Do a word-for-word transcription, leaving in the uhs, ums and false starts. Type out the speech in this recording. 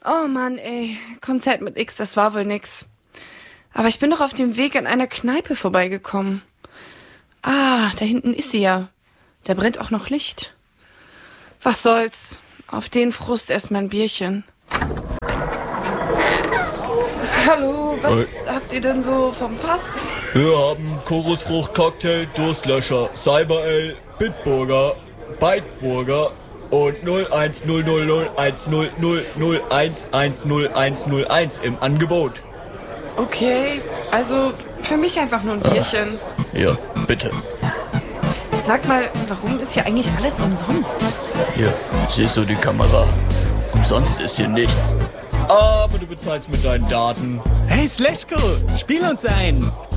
Oh Mann, ey. Konzert mit X, das war wohl nix. Aber ich bin doch auf dem Weg an einer Kneipe vorbeigekommen. Ah, da hinten ist sie ja. Da brennt auch noch Licht. Was soll's? Auf den Frust erstmal ein Bierchen. Hallo, was Hi. habt ihr denn so vom Fass? Wir haben Chorusfrucht-Cocktail, Durstlöscher, Cyber Ale, Bitburger, Beitburger und null eins null null null eins null null null eins eins null eins null eins im Angebot. Okay, also für mich einfach nur ein Bierchen. Ja, bitte. Sag mal, warum ist hier eigentlich alles umsonst? Hier, siehst du die Kamera? Umsonst ist hier nichts. Aber du bezahlst mit deinen Daten. Hey Sleshko, spiel uns ein.